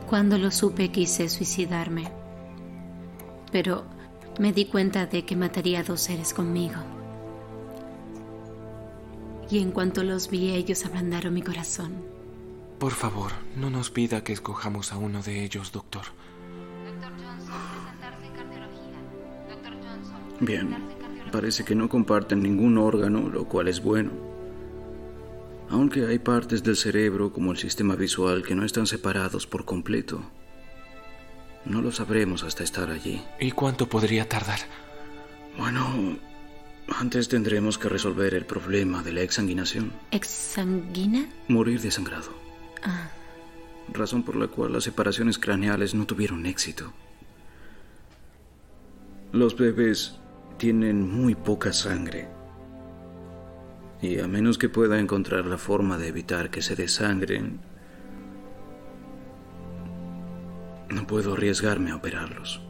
Cuando lo supe quise suicidarme, pero me di cuenta de que mataría a 2 seres conmigo. Y en cuanto los vi, ellos ablandaron mi corazón. Por favor, no nos pida que escojamos a uno de ellos, doctor. Doctor Johnson, presentarse en cardiología. Doctor Johnson, Bien, presentarse en cardiología. parece que no comparten ningún órgano, lo cual es bueno. Aunque hay partes del cerebro, como el sistema visual, que no están separados por completo. No lo sabremos hasta estar allí. ¿Y cuánto podría tardar? Bueno, antes tendremos que resolver el problema de la exsanguinación. ¿Exsanguina? Morir desangrado. Ah. Razón por la cual las separaciones craneales no tuvieron éxito. Los bebés tienen muy poca sangre. Y a menos que pueda encontrar la forma de evitar que se desangren, no puedo arriesgarme a operarlos.